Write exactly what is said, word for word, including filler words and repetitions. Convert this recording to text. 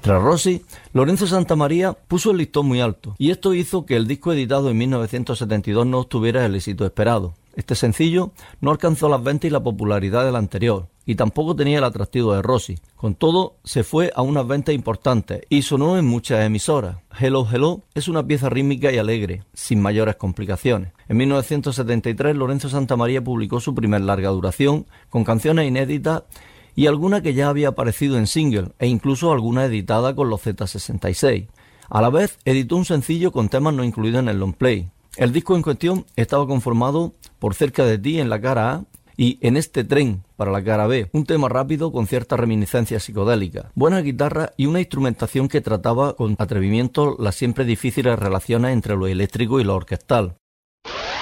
Tras Rossi, Lorenzo Santamaría puso el listón muy alto, y esto hizo que el disco editado en mil novecientos setenta y dos no obtuviera el éxito esperado. Este sencillo no alcanzó las ventas y la popularidad del anterior, y tampoco tenía el atractivo de Rossi. Con todo, se fue a unas ventas importantes y sonó en muchas emisoras. Hello Hello es una pieza rítmica y alegre, sin mayores complicaciones. En mil novecientos setenta y tres, Lorenzo Santamaría publicó su primer larga duración, con canciones inéditas y alguna que ya había aparecido en single, e incluso alguna editada con los Z sesenta y seis. A la vez, editó un sencillo con temas no incluidos en el long play. El disco en cuestión estaba conformado por Cerca de ti en la cara A y En este tren para la cara B, un tema rápido con cierta reminiscencia psicodélica, buena guitarra y una instrumentación que trataba con atrevimiento las siempre difíciles relaciones entre lo eléctrico y lo orquestal.